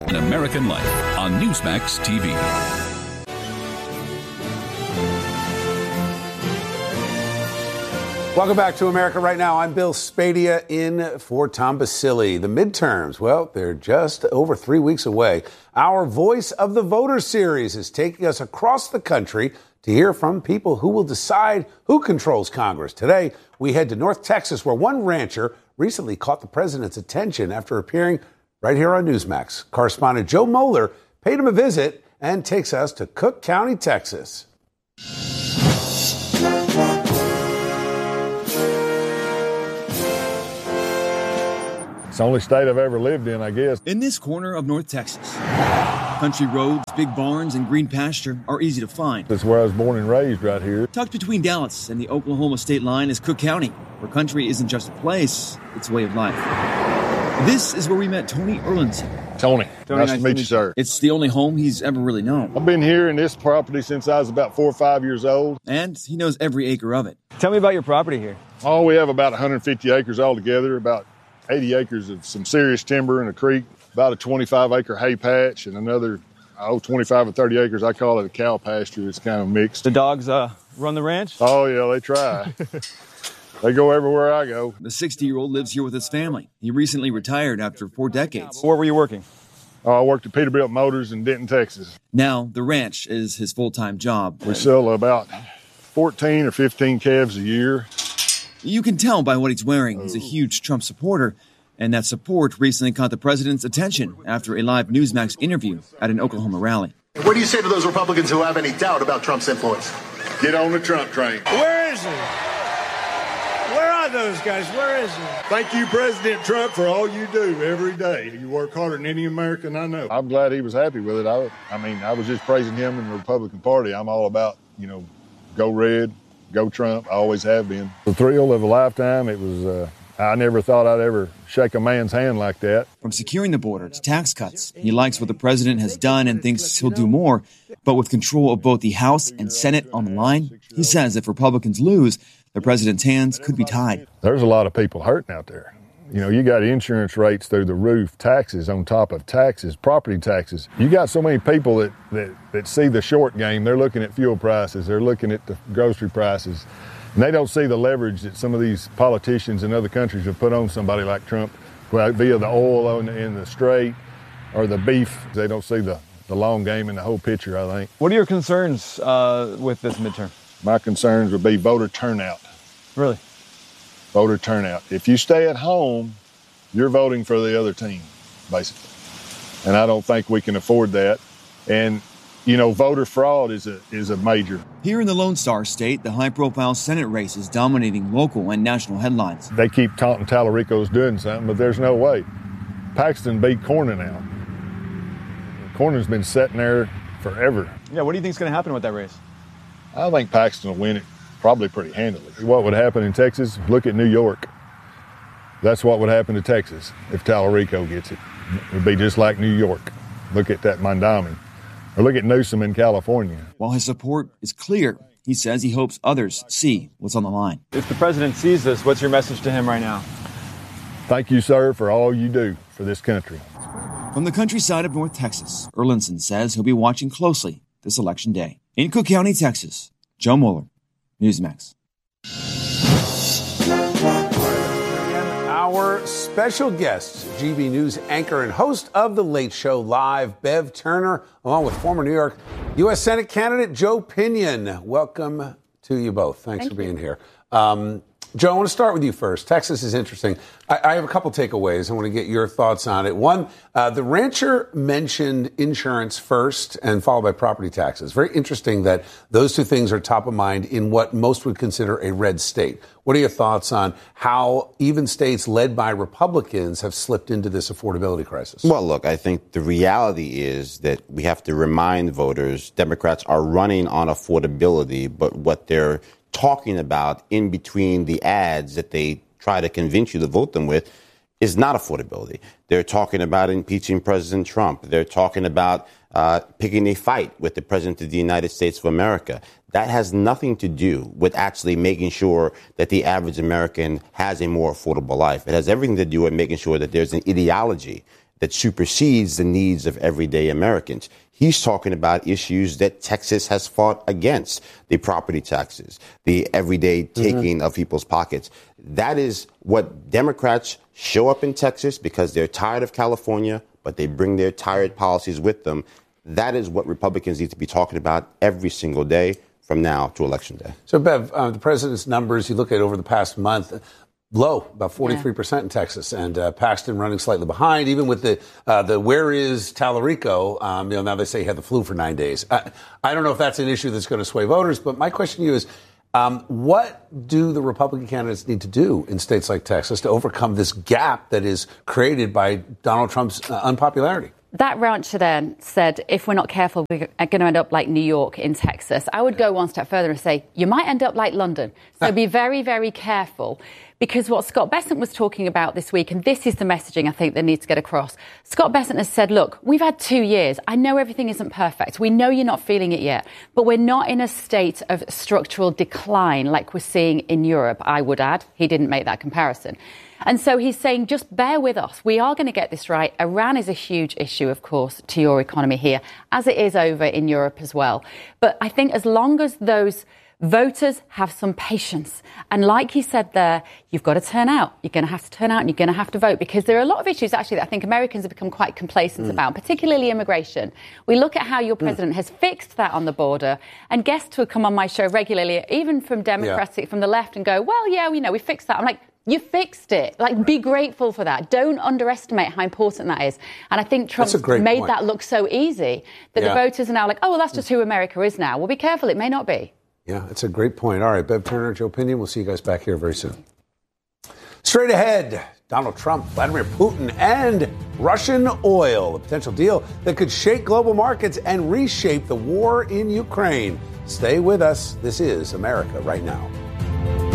An American Life on Newsmax TV. Welcome back to America Right Now. I'm Bill Spadea in for Tom Basile. The midterms, well, they're just over 3 weeks away. Our Voice of the Voter series is taking us across the country to hear from people who will decide who controls Congress. Today, we head to North Texas, where one rancher recently caught the president's attention after appearing right here on Newsmax. Correspondent Joe Moeller paid him a visit and takes us to Cook County, Texas. It's the only state I've ever lived in, I guess. In this corner of North Texas, country roads, big barns, and green pasture are easy to find. That's where I was born and raised, right here. Tucked between Dallas and the Oklahoma state line is Cook County, where country isn't just a place, it's a way of life. This is where we met Tony Erlandson. Tony, nice to meet you, sir. It's the only home he's ever really known. I've been here in this property since I was about 4 or 5 years old. And he knows every acre of it. Tell me about your property here. Oh, we have about 150 acres altogether, about 80 acres of some serious timber and a creek, about a 25-acre hay patch, and another 25 or 30 acres. I call it a cow pasture. It's kind of mixed. The dogs run the ranch? Oh, yeah, they try. They go everywhere I go. The 60-year-old lives here with his family. He recently retired after 4 decades. Where were you working? Oh, I worked at Peterbilt Motors in Denton, Texas. Now, the ranch is his full-time job. We sell about 14 or 15 calves a year. You can tell by what he's wearing. He's a huge Trump supporter, and that support recently caught the president's attention after a live Newsmax interview at an Oklahoma rally. What do you say to those Republicans who have any doubt about Trump's influence? Get on the Trump train. Where is he? Where are those guys? Where is he? Thank you, President Trump, for all you do every day. You work harder than any American I know. I'm glad he was happy with it. I was just praising him and the Republican Party. I'm all about, go red, go Trump. I always have been. The thrill of a lifetime. It was, I never thought I'd ever shake a man's hand like that. From securing the border to tax cuts, he likes what the president has done and thinks he'll do more. But with control of both the House and Senate on the line, he says if Republicans lose, the president's hands could be tied. There's a lot of people hurting out there. You got insurance rates through the roof, taxes on top of taxes, property taxes. You got so many people that see the short game. They're looking at fuel prices. They're looking at the grocery prices. And they don't see the leverage that some of these politicians in other countries have put on somebody like Trump, via the oil in the strait or the beef. They don't see the long game and the whole picture, I think. What are your concerns with this midterm? My concerns would be voter turnout. Really? Voter turnout. If you stay at home, you're voting for the other team, basically. And I don't think we can afford that. And, voter fraud is a major. Here in the Lone Star State, the high-profile Senate race is dominating local and national headlines. They keep taunting Tallarico's doing something, but there's no way. Paxton beat Cornyn now. Cornyn's been sitting there forever. Yeah, what do you think is going to happen with that race? I think Paxton will win it probably pretty handily. What would happen in Texas? Look at New York. That's what would happen to Texas if Tallarico gets it. It would be just like New York. Look at that Mondami. Or look at Newsom in California. While his support is clear, he says he hopes others see what's on the line. If the president sees this, what's your message to him right now? Thank you, sir, for all you do for this country. From the countryside of North Texas, Erlandson says he'll be watching closely this election day. In Cook County, Texas, Joe Moeller, Newsmax. Our special guest, GB News anchor and host of The Late Show Live, Bev Turner, along with former New York U.S. Senate candidate Joe Pinion. Welcome to you both. Thanks for being here. Joe, I want to start with you first. Texas is interesting. I have a couple takeaways. I want to get your thoughts on it. One, the rancher mentioned insurance first and followed by property taxes. Very interesting that those two things are top of mind in what most would consider a red state. What are your thoughts on how even states led by Republicans have slipped into this affordability crisis? Well, look, I think the reality is that we have to remind voters Democrats are running on affordability, but what they're talking about in between the ads that they try to convince you to vote them with is not affordability. They're talking about impeaching President Trump. They're talking about picking a fight with the President of the United States of America. That has nothing to do with actually making sure that the average American has a more affordable life. It has everything to do with making sure that there's an ideology that supersedes the needs of everyday Americans. He's talking about issues that Texas has fought against, the property taxes, the everyday taking of people's pockets. That is what Democrats show up in Texas because they're tired of California, but they bring their tired policies with them. That is what Republicans need to be talking about every single day from now to Election Day. So, Bev, the president's numbers, you look at over the past month, low, about 43% in Texas, and Paxton running slightly behind, even with the where is Tallarico? Now they say he had the flu for 9 days. I don't know if that's an issue that's going to sway voters, but my question to you is, what do the Republican candidates need to do in states like Texas to overcome this gap that is created by Donald Trump's unpopularity? That rancher then said, if we're not careful, we're going to end up like New York in Texas. I would go one step further and say, you might end up like London. So be very, very careful. Because what Scott Bessent was talking about this week, and this is the messaging I think that needs to get across. Scott Bessent has said, look, we've had 2 years. I know everything isn't perfect. We know you're not feeling it yet. But we're not in a state of structural decline like we're seeing in Europe, I would add. He didn't make that comparison. And so he's saying, just bear with us. We are going to get this right. Iran is a huge issue, of course, to your economy here, as it is over in Europe as well. But I think as long as those voters have some patience, and like he said there, you've got to turn out. You're going to have to turn out and you're going to have to vote, because there are a lot of issues, actually, that I think Americans have become quite complacent about, particularly immigration. We look at how your president has fixed that on the border, and guests who come on my show regularly, even from Democrats, from the left, and go, well, yeah, we fixed that. I'm like, you fixed it. Like, be grateful for that. Don't underestimate how important that is. And I think Trump made that look so easy that the voters are now like, oh, well, that's just who America is now. Well, be careful. It may not be. Yeah, that's a great point. All right, Bev Turner, Joe Pinion. We'll see you guys back here very soon. Straight ahead, Donald Trump, Vladimir Putin, and Russian oil, a potential deal that could shake global markets and reshape the war in Ukraine. Stay with us. This is America Right Now.